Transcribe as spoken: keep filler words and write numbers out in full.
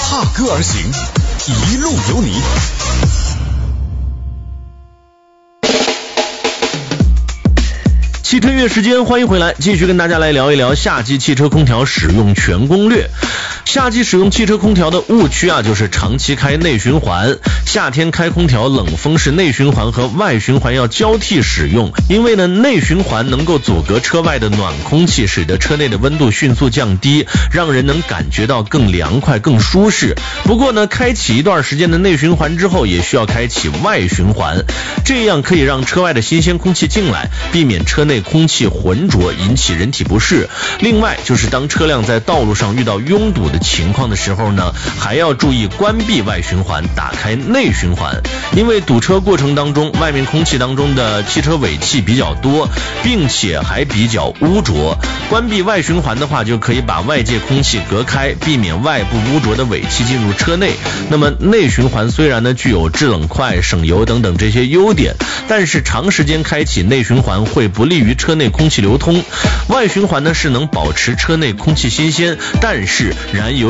踏歌而行，一路有你。 汽车月时间，欢迎回来，继续跟大家来聊一聊夏季汽车空调使用全攻略。夏季使用汽车空调的误区啊，就是长期开内循环。夏天开空调，冷风是内循环和外循环要交替使用，因为呢，内循环能够阻隔车外的暖空气，使得车内的温度迅速降低，让人能感觉到更凉快、更舒适。不过呢，开启一段时间的内循环之后，也需要开启外循环，这样可以让车外的新鲜空气进来，避免车内空气浑浊引起人体不适。另外就是当车辆在道路上遇到拥堵的情况的时候呢，还要注意关闭外循环，打开内循环。因为堵车过程当中，外面空气当中的汽车尾气比较多，并且还比较污浊。关闭外循环的话，就可以把外界空气隔开，避免外部污浊的尾气进入车内。那么内循环虽然呢具有制冷快、省油等等这些优点，但是长时间开启内循环会不利于车内空气流通。外循环呢是能保持车内空气新鲜，但是燃油